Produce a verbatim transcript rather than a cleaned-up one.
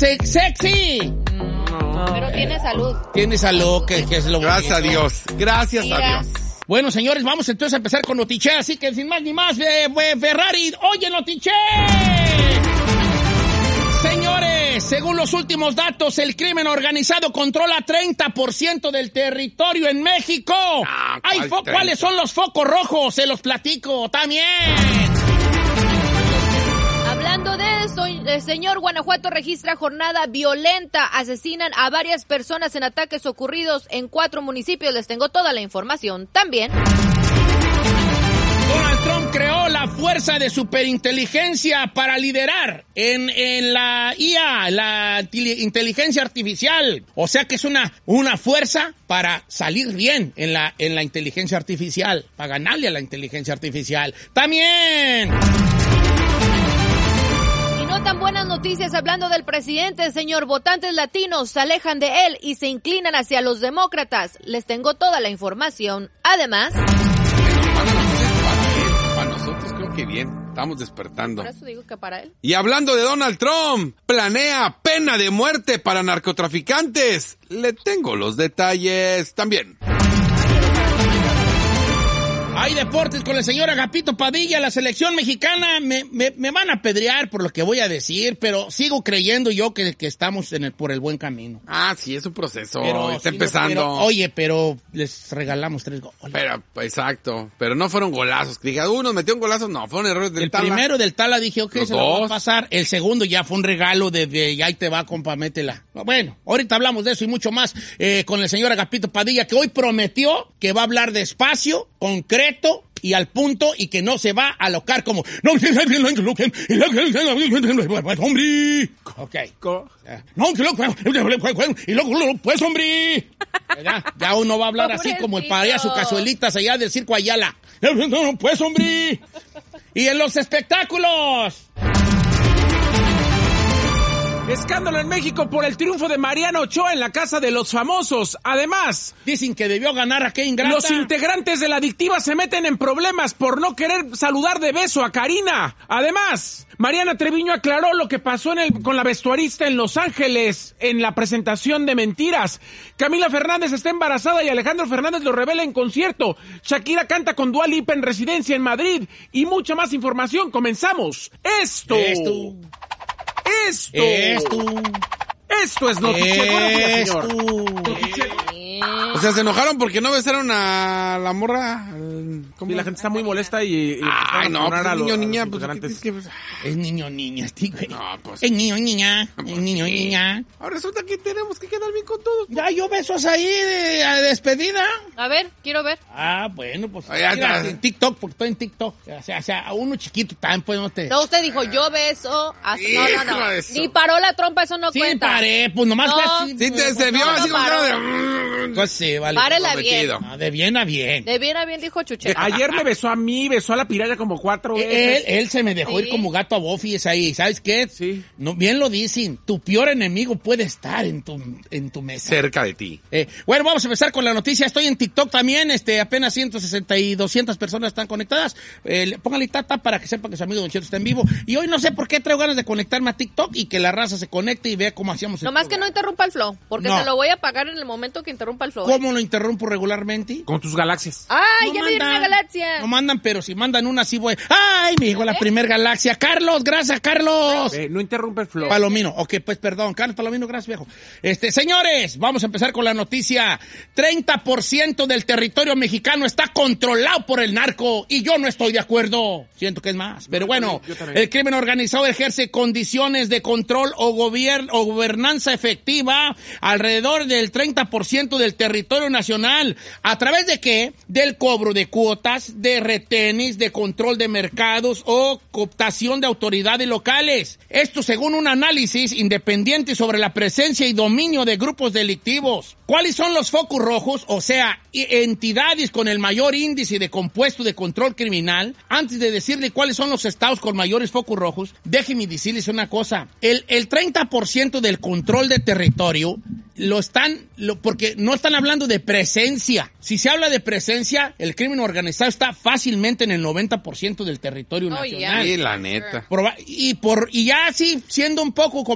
se- sexy. No. Pero tiene salud. Tiene salud, que, que es lo Gracias a Dios. Gracias Mira. a Dios. Bueno, señores, vamos entonces a empezar con Notiche, así que sin más ni más, eh, eh, Ferrari, oye, Notiche. Señores, según los últimos datos, el crimen organizado controla treinta por ciento del territorio en México. Ah, Ay, ¿cuál fo- treinta? ¿Cuáles son los focos rojos? Se los platico también. Hablando de eso, el señor Guanajuato registra jornada violenta. Asesinan a varias personas en ataques ocurridos en cuatro municipios. Les tengo toda la información también. Donald Trump creó la fuerza de superinteligencia para liderar en, en la I A, la inteligencia artificial. O sea que es una, una fuerza para salir bien en la, en la inteligencia artificial, para ganarle a la inteligencia artificial. También. Y no tan buenas noticias hablando del presidente, señor. Votantes latinos se alejan de él y se inclinan hacia los demócratas. Les tengo toda la información. Además... Para nosotros creo que bien, estamos despertando. Por eso digo que para él. Y hablando de Donald Trump, planea pena de muerte para narcotraficantes. Le tengo los detalles también. Hay deportes con el señor Agapito Padilla, la selección mexicana. Me, me, me van a apedrear por lo que voy a decir, pero sigo creyendo yo que, que estamos en el, por el buen camino. Ah, sí, es un proceso, Pero, está sí, empezando. pero, oye, pero les regalamos tres goles. Pero, exacto, pero no fueron golazos. Que dije, uno metió un golazo, no, fueron errores del El Tala. primero del Tala dije, ok, Los se lo voy a dos. pasar. El segundo ya fue un regalo de, de ya ahí te va, compa, métela. Bueno, ahorita hablamos de eso y mucho más eh, con el señor Agapito Padilla, que hoy prometió que va a hablar despacio, concreto y al punto, y que no se va a alocar como... No, hombre. Ok. No, y luego, pues, hombre. ¿Verdad? Ya uno va a hablar así como el payaso Cazuelitas allá del Circo Ayala. No, pues, hombre. Y en los espectáculos... Escándalo en México por el triunfo de Mariana Ochoa en la Casa de los Famosos. Además, dicen que debió ganar a qué ingrata. Los integrantes de la adictiva se meten en problemas por no querer saludar de beso a Karina. Además, Mariana Treviño aclaró lo que pasó en el, con la vestuarista en Los Ángeles en la presentación de Mentiras. Camila Fernández está embarazada y Alejandro Fernández lo revela en concierto. Shakira canta con Dua Lipa en residencia en Madrid. Y mucha más información. Comenzamos. Esto... Esto... Esto. Esto. Esto es noticia. Esto. O sea, se enojaron porque no besaron a la morra. Sí, la gente está muy molesta y... y Ay, no, pues a es niño, los- niña, a los pues, ¿qué integrantes. tienes que- Es niño, niña, tío. No, pues... Es niño, niña. Es niño, sí. niña. Ahora resulta que tenemos que quedar bien con todos. Ya, yo besos ahí de, de despedida. A ver, quiero ver. Ah, bueno, pues Ay, ya mira, está. en TikTok, porque estoy en TikTok. O sea, o sea, a uno chiquito también, pues no te... No, usted dijo, yo beso. Así, no, no, no. Hijo de eso. Ni paró la trompa, eso no Sí, cuenta. paré, pues nomás No. fue así. Sí, te, se no, vio no así como paró. cara de... Pues sí, vale. Párela bien. Prometido. Ah, de bien a bien. De bien a bien dijo Chuche. Ayer me besó a mí, besó a la piraya como cuatro Él, veces. él se me dejó Sí. ir como gato a Buffy, es ahí. ¿Sabes qué? Sí. No, bien lo dicen. Tu peor enemigo puede estar en tu, en tu mesa. Cerca de ti. Eh, bueno, vamos a empezar con la noticia. Estoy en TikTok también. Este, apenas ciento sesenta y doscientas personas están conectadas. Eh, póngale tata para que sepa que su amigo Don Cheto está en vivo. Y hoy no sé por qué traigo ganas de conectarme a TikTok y que la raza se conecte y vea cómo hacíamos el Nomás que no programa. interrumpa el flow, porque No. se lo voy a pagar en el momento que interrumpa el flow. ¿Cómo lo interrumpo regularmente? Con tus galaxias. ¡Ay, No ya me dieron una mandan. galaxia! No mandan, pero si mandan una, sí voy. ¡Ay, me llegó la primer galaxia! ¡Carlos, gracias, Carlos! Eh, no interrumpe el flow. Palomino, ok, pues perdón, Carlos Palomino, gracias, viejo. Este, señores, vamos a empezar con la noticia. treinta por ciento del territorio mexicano está controlado por el narco y yo no estoy de acuerdo. Siento que es más, pero bueno, yo también. el crimen organizado ejerce condiciones de control o, gobier- o gobernanza efectiva alrededor del treinta por ciento del territorio nacional. ¿A través de qué? Del cobro de cuotas, de retenes, de control de mercados o cooptación de autoridades locales. Esto según un análisis independiente sobre la presencia y dominio de grupos delictivos. ¿Cuáles son los focos rojos? O sea, i- entidades con el mayor índice de compuesto de control criminal. Antes de decirle cuáles son los estados con mayores focos rojos, déjenme decirles una cosa. El, el treinta por ciento del control de territorio lo están, lo, porque no están hablando de presencia. Si se habla de presencia, el crimen organizado está fácilmente en el noventa por ciento del territorio Oh, nacional. yeah. Sí, la neta. Proba- y por y ya así siendo un poco